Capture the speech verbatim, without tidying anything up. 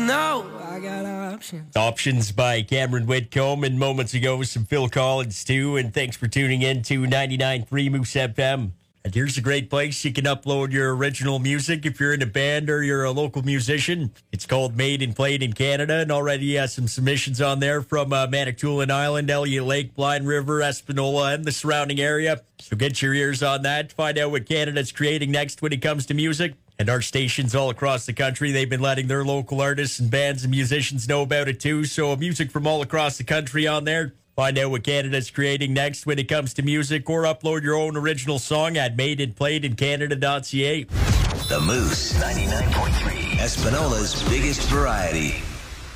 know I got options. Options by Cameron Whitcomb, and moments ago some Phil Collins too. And thanks for tuning in to ninety-nine point three Moose F M. And here's a great place you can upload your original music if you're in a band or you're a local musician. It's called Made and Played in Canada, and already has some submissions on there from uh, Manitoulin Island, Elliott Lake, Blind River, Espanola, and the surrounding area. So get your ears on that. Find out what Canada's creating next when it comes to music. And our stations all across the country, they've been letting their local artists and bands and musicians know about it too. So music from all across the country on there. Find out what Canada's creating next when it comes to music, or upload your own original song at made and played in canada dot c a. The Moose, ninety-nine point three, Espanola's biggest variety.